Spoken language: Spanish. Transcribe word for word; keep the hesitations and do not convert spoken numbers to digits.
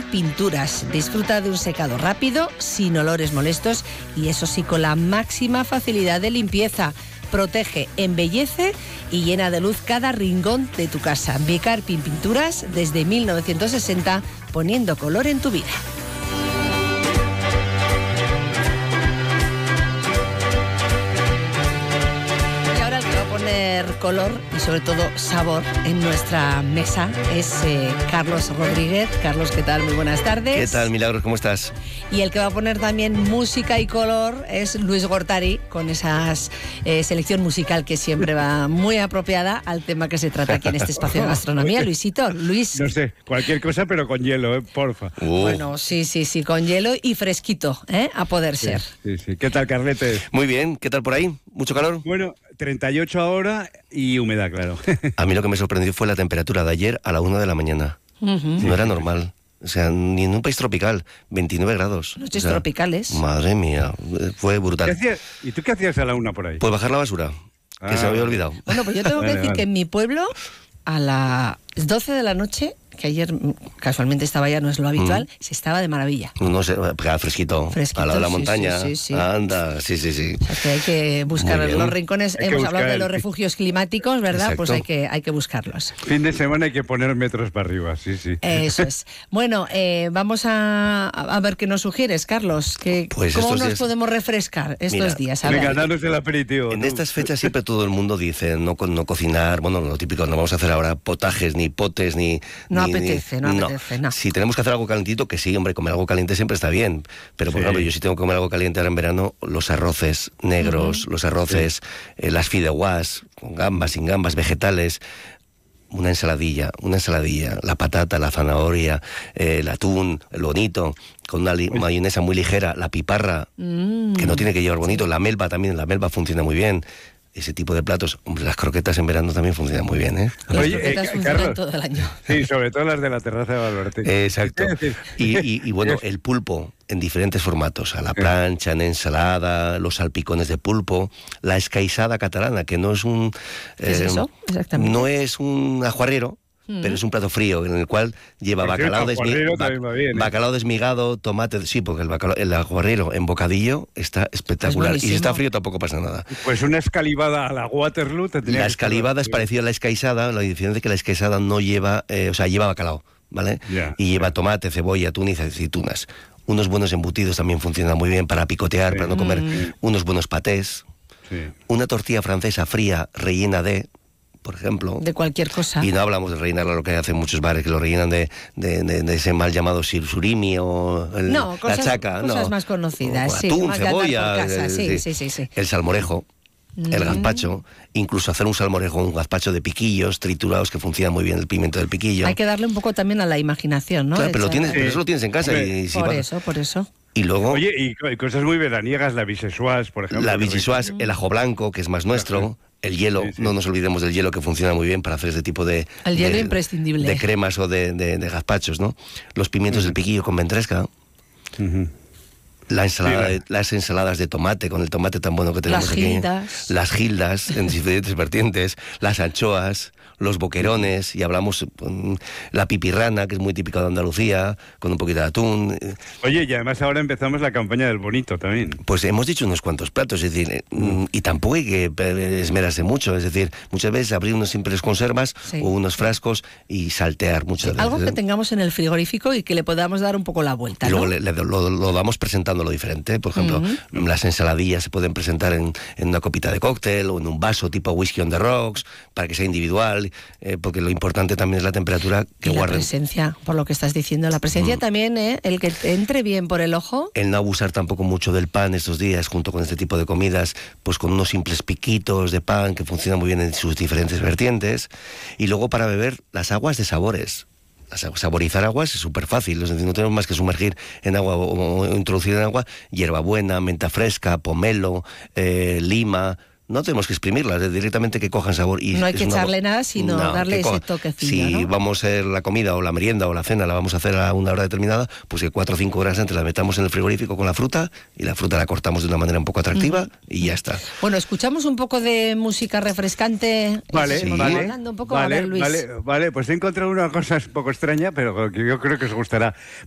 Pinturas. Disfruta de un secado rápido, sin olores molestos y eso sí, con la máxima facilidad de limpieza. Protege, embellece y llena de luz cada rincón de tu casa. Bicarpin Pinturas desde mil novecientos sesenta, poniendo color en tu vida. Color y sobre todo sabor en nuestra mesa es eh, Carlos Rodríguez. Carlos, ¿qué tal? Muy buenas tardes. ¿Qué tal, Milagros? ¿Cómo estás? Y el que va a poner también música y color es Luis Gortari, con esa eh, selección musical que siempre va muy apropiada al tema que se trata aquí en este espacio de gastronomía. Luisito, Luis. No sé, cualquier cosa pero con hielo, ¿eh? Porfa. Uh. Bueno, sí, sí, sí, con hielo y fresquito, ¿eh? A poder sí, ser. Sí, sí. ¿Qué tal, Carlete? Muy bien, ¿qué tal por ahí? ¿Mucho calor? Bueno, treinta y ocho ahora y humedad, claro. A mí lo que me sorprendió fue la temperatura de ayer a la una de la mañana. Uh-huh. No era normal. O sea, ni en un país tropical, veintinueve grados. Noches o sea, tropicales. Madre mía, fue brutal. ¿Qué hacías? ¿Y tú qué hacías a la una por ahí? Pues bajar la basura, que Ah, se me había olvidado. Bueno, pues yo tengo Vale, que decir vale. que en mi pueblo a las doce de la noche, que ayer mm, casualmente estaba ya, no es lo habitual, Mm. se estaba de maravilla. No sé, pegaba fresquito, Fresquito, al lado de la sí, montaña. sí, sí, sí. Anda, sí, sí, sí. O sea, que hay que buscar Muy bien. los rincones. Hay que Hemos buscar hablado de el- los refugios climáticos, ¿verdad? Exacto. Pues hay que, hay que buscarlos. Fin de semana hay que poner metros para arriba, sí, sí. Eso es. Bueno, eh, vamos a, a ver qué nos sugieres, Carlos. Que, Pues ¿Cómo estos nos días- podemos refrescar estos Mira, días? A ver. Venga, danos el aperitivo. En tú. estas fechas siempre todo el mundo dice no, co- no cocinar, bueno, lo típico, no vamos a hacer ahora potajes, ni potes, ni... No ni- apetece, ni- no apetece, no. Si tenemos que hacer algo calentito, que sí, hombre, comer algo caliente siempre está bien. Pero, por Sí. ejemplo, yo si tengo que comer algo caliente ahora en verano, los arroces negros, los arroces, eh, las fideuás, con gambas, sin gambas, vegetales... Una ensaladilla, una ensaladilla, la patata, la zanahoria, eh, el atún, el bonito, con una li- mayonesa muy ligera, la piparra, Mm. que no tiene que llevar bonito, la melva también, la melva funciona muy bien. Ese tipo de platos, hombre, las croquetas en verano también funcionan muy bien, ¿eh? Las Oye, croquetas eh, funcionan Carlos. todo el año. Sí, sobre todo las de la terraza de Valverde. Eh, Exacto. Es decir, Y, y- y bueno, el pulpo en diferentes formatos, a la plancha, en ensalada, los salpicones de pulpo, la escaisada catalana, que no es un... ¿Qué es eh, eso? Exactamente. No es un ajuarrero, Mm. pero es un plato frío en el cual lleva Por cierto, bacalao, ajuarrero desmi- también va bien, ¿eh? bacalao desmigado, tomate, sí, porque el, bacalao, el ajuarrero en bocadillo está espectacular. Y si buenísimo. está frío tampoco pasa nada. Pues una escalivada a la Waterloo tendría La que escalivada es ser- parecida a la escaisada, la diferencia es que la escaisada no lleva, eh, o sea, lleva bacalao, ¿vale? Ya, y lleva ya. tomate, cebolla, atún y aceitunas. Unos buenos embutidos también funcionan muy bien para picotear, Sí. para no comer Mm. unos buenos patés. Sí. Una tortilla francesa fría rellena de, por ejemplo... De cualquier cosa. Y no hablamos de rellenarla, lo que hacen muchos bares, que lo rellenan de, de, de- de ese mal llamado sir- surimi o el- No, cosas, la chaca. cosas no. más conocidas, O sí. atún, Más de andar por cebolla, casa, eh, sí, sí, sí, sí. el salmorejo, el Mm. gazpacho, incluso hacer un salmorejo, un gazpacho de piquillos triturados, que funciona muy bien el pimiento del piquillo. Hay que darle un poco también a la imaginación, ¿no? Claro, pero, lo Echar- tienes, pero Sí. eso lo tienes en casa. Hombre, Y, si Por va- eso, por eso. y luego Oye, y co- y cosas muy veraniegas, la bisesuas, por ejemplo. la que bichisuas, el ajo blanco, que es más nuestro. El hielo, Sí, sí. no nos olvidemos del hielo, que funciona muy bien para hacer ese tipo de... El hielo de- imprescindible. De cremas o de, de- de gazpachos, ¿no? Los pimientos del piquillo con ventresca. Ujú. La ensalada Sí, de- las ensaladas de tomate, con el tomate tan bueno que tenemos Las aquí. gildas. Las gildas, en diferentes vertientes. Las anchoas, los boquerones, y hablamos mm, la pipirrana, que es muy típica de Andalucía, con un poquito de atún. eh, Oye, y además ahora empezamos la campaña del bonito también. Pues hemos dicho unos cuantos platos, es decir, eh, mm, y tampoco hay que eh, esmerarse mucho, es decir, muchas veces abrir unos simples conservas Sí. o unos frascos y saltear muchas veces. Algo que ¿eh? tengamos en el frigorífico y que le podamos dar un poco la vuelta, Y ¿no? luego le- le- lo, lo vamos presentando lo diferente. Por ejemplo, las ensaladillas se pueden presentar en, en una copita de cóctel o en un vaso tipo whisky on the rocks, para que sea individual, eh, porque lo importante también es la temperatura que Y la guarden. presencia, por lo que estás diciendo. La presencia también, ¿eh? El que entre bien por el ojo. El no abusar tampoco mucho del pan estos días, junto con este tipo de comidas, pues con unos simples piquitos de pan que funcionan muy bien en sus diferentes vertientes. Y luego para beber, las aguas de sabores. Las agu- Saborizar aguas es súper fácil, es decir, no tenemos más que sumergir en agua o, o introducir en agua hierbabuena, menta fresca, pomelo, eh, lima. No tenemos que exprimirlas, es directamente que cojan sabor. Y No hay es que una- echarle nada, sino darle que ese coja- toquecillo, Si ¿no? vamos a hacer la comida o la merienda o la cena, la vamos a hacer a una hora determinada, pues que cuatro o cinco horas antes la metamos en el frigorífico con la fruta y la fruta la cortamos de una manera un poco atractiva y ya está. Bueno, escuchamos un poco de música refrescante. Vale, Seguimos vale, hablando un poco. vale, A ver, Luis. vale, vale, pues he encontrado una cosa un poco extraña, pero que yo creo que os gustará.